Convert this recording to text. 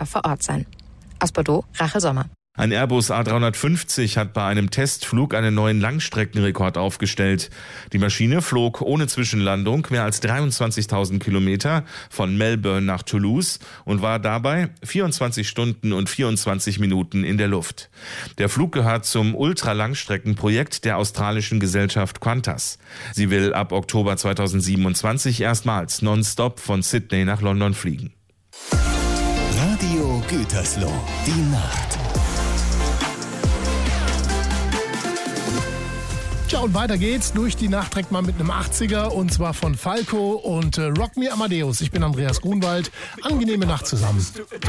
Helfer vor Ort sein. Aus Bordeaux, Rachel Sommer. Ein Airbus A350 hat bei einem Testflug einen neuen Langstreckenrekord aufgestellt. Die Maschine flog ohne Zwischenlandung mehr als 23.000 Kilometer von Melbourne nach Toulouse und war dabei 24 Stunden und 24 Minuten in der Luft. Der Flug gehört zum Ultralangstreckenprojekt der australischen Gesellschaft Qantas. Sie will ab Oktober 2027 erstmals nonstop von Sydney nach London fliegen. Radio Gütersloh, die Nacht. Tja, und weiter geht's. Durch die Nacht direkt mal mit einem 80er und zwar von Falco und Rock Me Amadeus. Ich bin Andreas Grunwald. Angenehme Nacht zusammen.